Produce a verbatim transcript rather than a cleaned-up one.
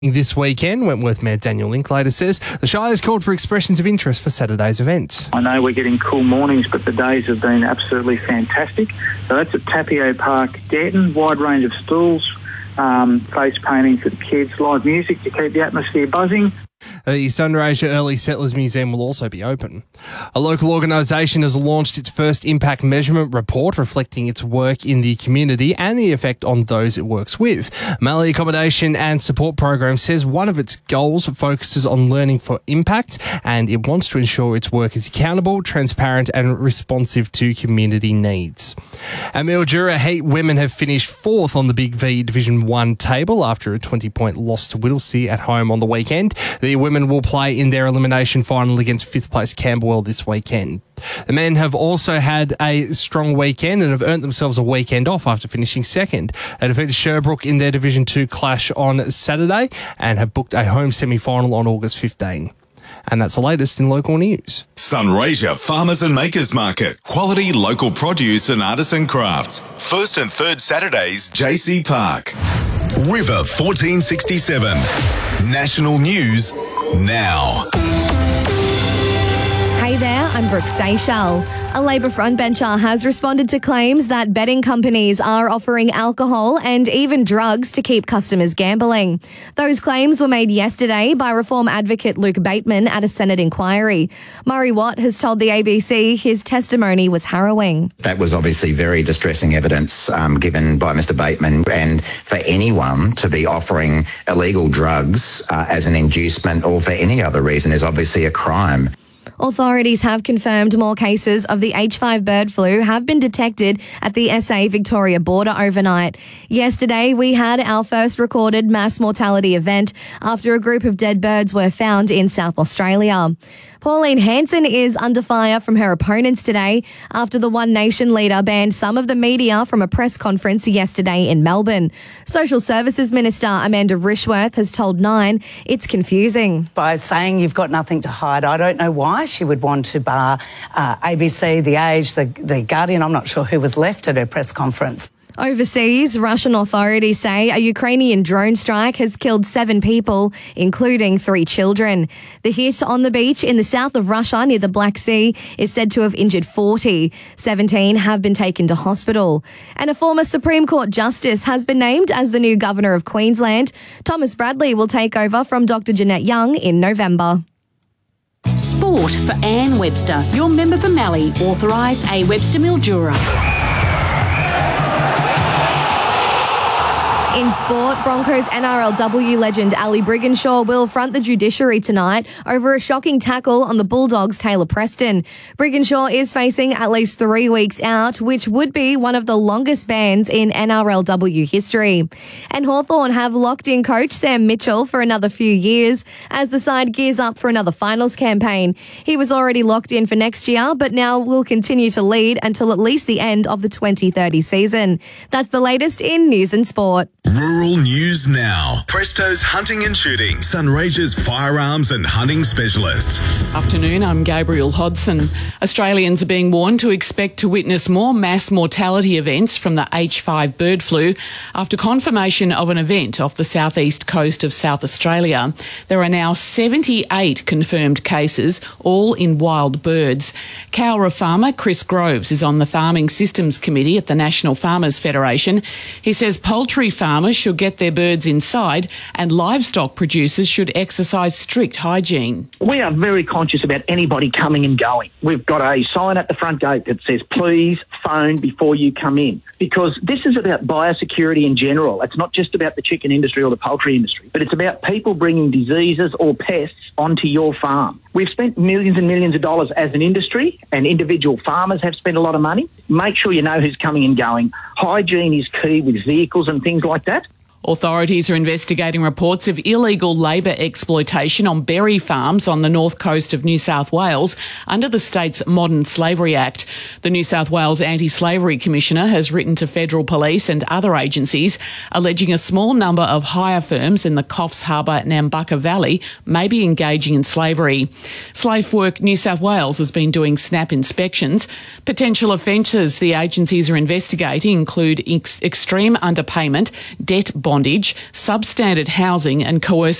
This weekend, Wentworth Mayor Daniel Linklater says the Shire has called for expressions of interest for Saturday's event. I know we're getting cool mornings, but the days have been absolutely fantastic. So that's at Tapio Park, Denton, wide range of stalls, um, face painting for the kids, live music to keep the atmosphere buzzing. The Sunraysia Early Settlers Museum will also be open. A local organisation has launched its first impact measurement report reflecting its work in the community and the effect on those it works with. Mallee Accommodation and Support Program says one of its goals focuses on learning for impact, and it wants to ensure its work is accountable, transparent and responsive to community needs. At Mildura, Heat women have finished fourth on the Big V Division one table after a twenty-point loss to Whittlesea at home on the weekend. The women will play in their elimination final against fifth place Camberwell this weekend. The men have also had a strong weekend and have earned themselves a weekend off after finishing second. They defeated Sherbrooke in their Division two clash on Saturday and have booked a home semi-final on August fifteenth. And that's the latest in local news. Sunraysia Farmers and Makers Market. Quality local produce and artisan crafts. First and third Saturdays, J C Park. River fourteen sixty-seven. National News now. Hey there, I'm Brooke Seychelles. A Labor frontbencher has responded to claims that betting companies are offering alcohol and even drugs to keep customers gambling. Those claims were made yesterday by Reform advocate Luke Bateman at a Senate inquiry. Murray Watt has told the A B C his testimony was harrowing. That was obviously very distressing evidence um, given by Mr Bateman, and for anyone to be offering illegal drugs uh, as an inducement or for any other reason is obviously a crime. Authorities have confirmed more cases of the H five bird flu have been detected at the S A Victoria border overnight. Yesterday, we had our first recorded mass mortality event after a group of dead birds were found in South Australia. Pauline Hanson is under fire from her opponents today after the One Nation leader banned some of the media from a press conference yesterday in Melbourne. Social Services Minister Amanda Rishworth has told Nine it's confusing. By saying you've got nothing to hide, I don't know why she would want to bar uh, A B C, The Age, the, the Guardian. I'm not sure who was left at her press conference. Overseas, Russian authorities say a Ukrainian drone strike has killed seven people, including three children. The hit on the beach in the south of Russia near the Black Sea is said to have injured forty. seventeen have been taken to hospital. And a former Supreme Court justice has been named as the new Governor of Queensland. Thomas Bradley will take over from Doctor Jeanette Young in November. Sport for Anne Webster, your member for Mallee, authorised A Webster Mildura. In sport, Broncos N R L W legend Ali Brigginshaw will front the judiciary tonight over a shocking tackle on the Bulldogs' Taylor Preston. Brigginshaw is facing at least three weeks out, which would be one of the longest bans in N R L W history. And Hawthorn have locked in coach Sam Mitchell for another few years as the side gears up for another finals campaign. He was already locked in for next year, but now will continue to lead until at least the end of the twenty thirty season. That's the latest in news and sport. Rural News Now. Presto's Hunting and Shooting. Sunraysia's firearms and hunting specialists. Afternoon, I'm Gabriel Hodson. Australians are being warned to expect to witness more mass mortality events from the H five bird flu after confirmation of an event off the southeast coast of South Australia. There are now seventy-eight confirmed cases, all in wild birds. Cowra farmer Chris Groves is on the Farming Systems Committee at the National Farmers Federation. He says poultry farmers should get their birds inside and livestock producers should exercise strict hygiene. We are very conscious about anybody coming and going. We've got a sign at the front gate that says, please phone before you come in, because this is about biosecurity in general. It's not just about the chicken industry or the poultry industry, but it's about people bringing diseases or pests onto your farm. We've spent millions and millions of dollars as an industry, and individual farmers have spent a lot of money. Make sure you know who's coming and going. Hygiene is key with vehicles and things like that. Authorities are investigating reports of illegal labour exploitation on berry farms on the north coast of New South Wales under the state's Modern Slavery Act. The New South Wales Anti-Slavery Commissioner has written to federal police and other agencies alleging a small number of hire firms in the Coffs Harbour Nambucca Valley may be engaging in slavery. Slave Work New South Wales has been doing snap inspections. Potential offences the agencies are investigating include ex- extreme underpayment, debt bonding, bondage, substandard housing and coercive